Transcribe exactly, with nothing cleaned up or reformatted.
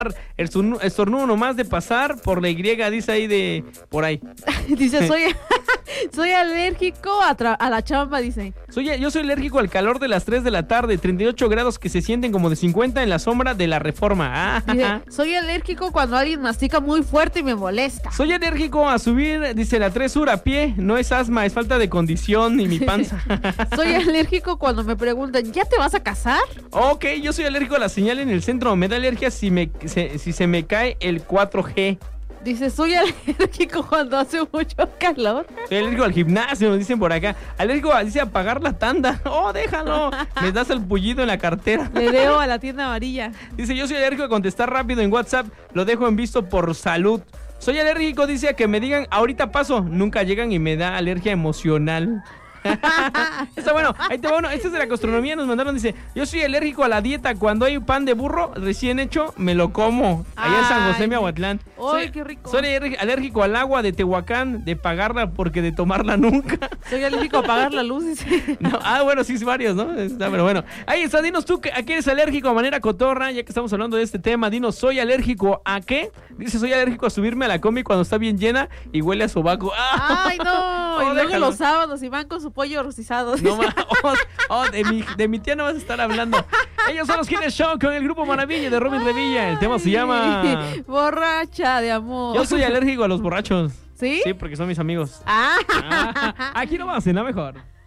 El estornu- estornudo nomás de pasar por la Y, dice ahí de... por ahí. Dice, soy, soy alérgico a, tra- a la chamba, dice. Soy, yo soy alérgico al calor de las tres de la tarde, treinta y ocho grados que se sienten como de cincuenta en la sombra de la Reforma. Ah, Dice, soy alérgico cuando alguien mastica muy fuerte y me molesta. soy alérgico a subir, dice la tres Sur a pie. No es asma, es falta de condición y mi panza. Soy alérgico cuando me preguntan, ¿ya te vas a casar? Ok, yo soy alérgico a la señal en el centro. Me da alergia si, me, se- si se me cae el cuatro G. Dice, soy alérgico cuando hace mucho calor. Soy alérgico al gimnasio, nos dicen por acá. Alérgico a, dice, a pagar la tanda. Oh, déjalo. Me das el pullido en la cartera. Le debo a la tienda amarilla. Dice, yo soy alérgico a contestar rápido en WhatsApp. Lo dejo en visto por salud. Soy alérgico, dice, a que me digan, ahorita paso. Nunca llegan y me da alergia emocional. Está bueno, ahí te va uno. Este es de la gastronomía, nos mandaron, dice, yo soy alérgico a la dieta. Cuando hay pan de burro recién hecho, me lo como. Allá en San José, Ay, Miahuatlán. ¡Ay, Soy- qué rico! Soy alergi- alérgico al agua de Tehuacán, de pagarla porque de tomarla nunca. Soy alérgico a apagar la luz, dice. No, ah, bueno, sí, es varios, ¿no? Está, pero bueno. Ahí está, dinos tú, ¿a qué eres alérgico a manera cotorra? Ya que estamos hablando de este tema, dinos, ¿soy alérgico a qué? Dice, soy alérgico a subirme a la combi cuando está bien llena y huele a sobaco. ¡Ah! ¡Ay, no! Oh, Y luego déjalo. los sábados y van con su pollo rostizado. No ma- oh, oh, de, mi, de mi tía no vas a estar hablando. Ellos son los Kines Show con el grupo Maravilla de Robin Revilla. El tema se llama... Borracha de amor. Yo soy alérgico a los borrachos. ¿Sí? Sí, porque son mis amigos. Ah. Ah, aquí no vas, en la mejor.